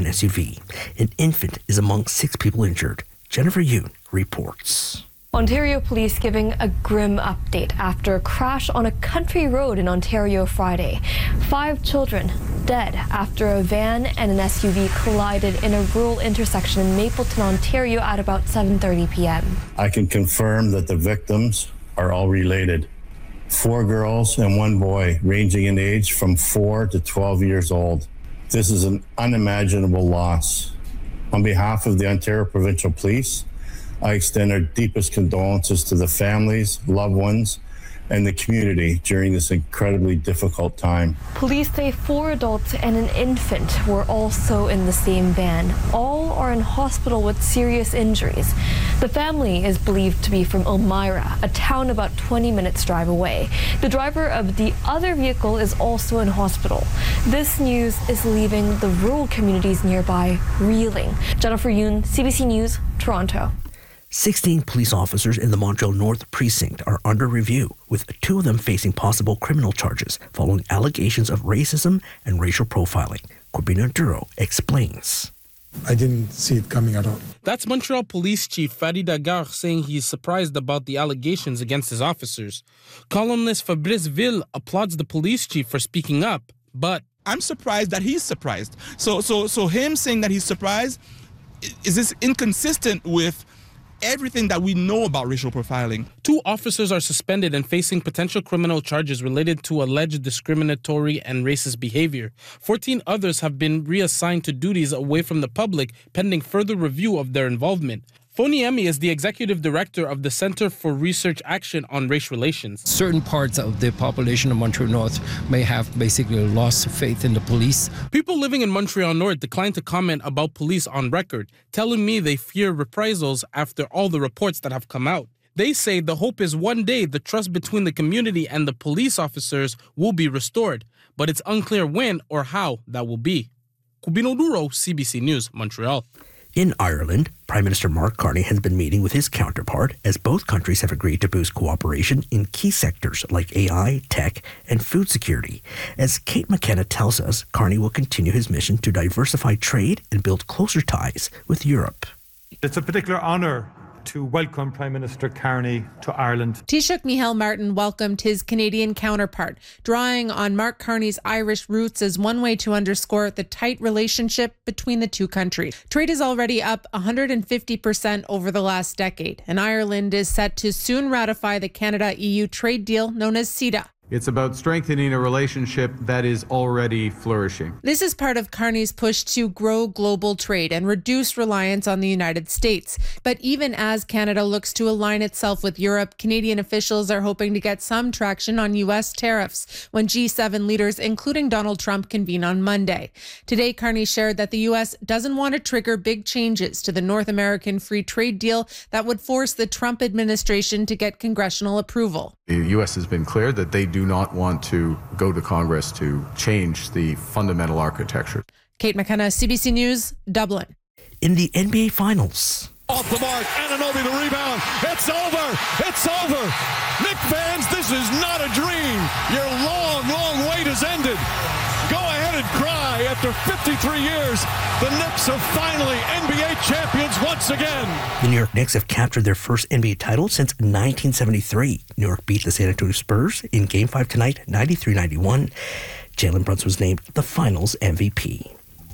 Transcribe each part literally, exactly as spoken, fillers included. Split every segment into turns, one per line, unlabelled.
S U V. An infant is among six people injured. Jennifer Yoon reports.
Ontario police giving a grim update after a crash on a country road in Ontario Friday. Five children dead after a van and an S U V collided in a rural intersection in Mapleton, Ontario at about seven thirty p.m.
I can confirm that the victims are all related. Four girls and one boy, ranging in age from four to twelve years old. This is an unimaginable loss. On behalf of the Ontario Provincial Police, I extend our deepest condolences to the families, loved ones, and the community during this incredibly difficult time.
Police say four adults and an infant were also in the same van. All are in hospital with serious injuries. The family is believed to be from Elmira, a town about twenty minutes drive away. The driver of the other vehicle is also in hospital. This news is leaving the rural communities nearby reeling. Jennifer Yoon, C B C News, Toronto.
sixteen police officers in the Montreal North Precinct are under review, with two of them facing possible criminal charges following allegations of racism and racial profiling. Corbina Duro explains.
I didn't see it coming at all.
That's Montreal Police Chief Farid Agar saying he's surprised about the allegations against his officers. Columnist Fabrice Ville applauds the police chief for speaking up, but
I'm surprised that he's surprised. So, so, so him saying that he's surprised, is this inconsistent with everything that we know about racial profiling?
Two officers are suspended and facing potential criminal charges related to alleged discriminatory and racist behavior. fourteen others have been reassigned to duties away from the public pending further review of their involvement. Foniemi is the executive director of the Center for Research Action on Race Relations.
Certain parts of the population of Montreal North may have basically lost faith in the police.
People living in Montreal North declined to comment about police on record, telling me they fear reprisals after all the reports that have come out. They say the hope is one day the trust between the community and the police officers will be restored, but it's unclear when or how that will be. Kubino Duro, C B C News, Montreal.
In Ireland, Prime Minister Mark Carney has been meeting with his counterpart as both countries have agreed to boost cooperation in key sectors like A I, tech, and food security. As Kate McKenna tells us, Carney will continue his mission to diversify trade and build closer ties with Europe.
It's a particular honour to welcome Prime Minister Carney to Ireland.
Taoiseach Micheál Martin welcomed his Canadian counterpart, drawing on Mark Carney's Irish roots as one way to underscore the tight relationship between the two countries. Trade is already up one hundred fifty percent over the last decade, and Ireland is set to soon ratify the Canada-E U trade deal known as CETA.
It's about strengthening a relationship that is already flourishing.
This is part of Carney's push to grow global trade and reduce reliance on the United States. But even as Canada looks to align itself with Europe, Canadian officials are hoping to get some traction on U S tariffs when G seven leaders, including Donald Trump, convene on Monday. Today, Carney shared that the U S doesn't want to trigger big changes to the North American free trade deal that would force the Trump administration to get congressional approval.
The U S has been clear that they do not want to go to Congress to change the fundamental architecture.
Kate McKenna, C B C News, Dublin.
In the N B A Finals.
Off the mark, Anunoby the rebound. It's over. It's over. Knick fans, this is not a dream. Your long, long wait has ended. Go ahead and cry. After fifty-three years, the Knicks are finally N B A champions once again.
The New York Knicks have captured their first N B A title since nineteen seventy-three. New York beat the San Antonio Spurs in Game five tonight, ninety-three ninety-one. Jalen Brunson was named the Finals M V P.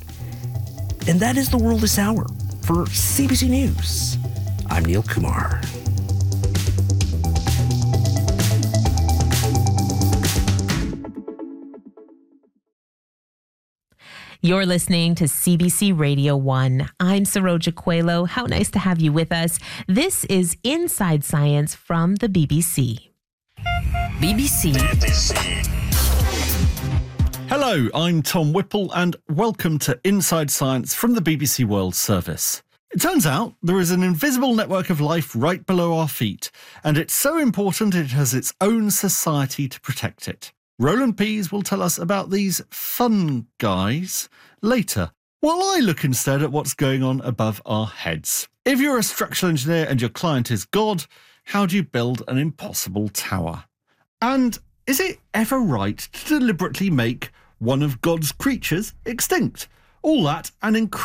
And that is the world this hour. For C B C News, I'm Neil Kumar.
You're listening to C B C Radio one. I'm Saroja Coelho. How nice to have you with us. This is Inside Science from the B B C. B B C. B B C.
Hello, I'm Tom Whipple and welcome to Inside Science from the B B C World Service. It turns out there is an invisible network of life right below our feet, and it's so important it has its own society to protect it. Roland Pease will tell us about these fun guys later, while I look instead at what's going on above our heads. If you're a structural engineer and your client is God, how do you build an impossible tower? And is it ever right to deliberately make one of God's creatures extinct? All that and incredible